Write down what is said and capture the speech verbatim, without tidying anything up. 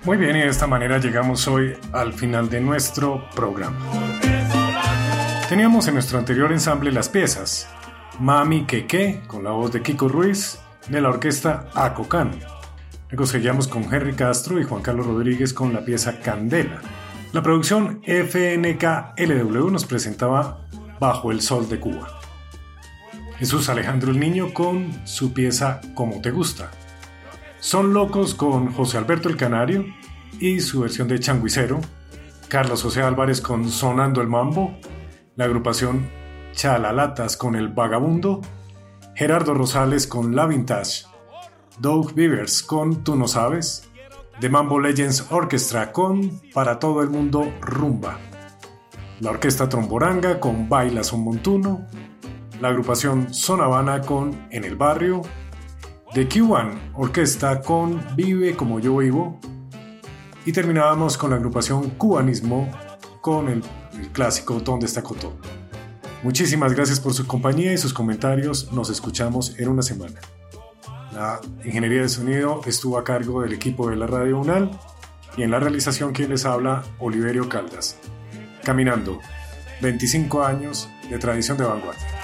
Muy bien, y de esta manera llegamos hoy al final de nuestro programa. Teníamos en nuestro anterior ensamble las piezas Mami Queque, con la voz de Kiko Ruiz, de la orquesta Acocán. Luego seguíamos con Henry Castro y Juan Carlos Rodríguez con la pieza Candela. La producción F N K L W nos presentaba Bajo el Sol de Cuba. Jesús Alejandro el Niño con su pieza Como te gusta. Son Locos con José Alberto el Canario y su versión de Changuicero. Carlos José Álvarez con Sonando el Mambo. La agrupación Chalalatas con El Vagabundo. Gerardo Rosales con La Vintage. Doug Beavers con Tú no sabes. The Mambo Legends Orchestra con Para todo el mundo Rumba. La orquesta Tromboranga con Baila Son Montuno. La agrupación Son Habana con En el Barrio. The Cuban Orquesta con Vive como yo vivo. Y terminábamos con la agrupación Cubanismo con el, el clásico ¿Dónde está Cotó? Muchísimas gracias por su compañía y sus comentarios. Nos escuchamos en una semana. La ingeniería de sonido estuvo a cargo del equipo de la Radio UNAL y en la realización quien les habla, Oliverio Caldas. Caminando, veinticinco años de tradición de vanguardia.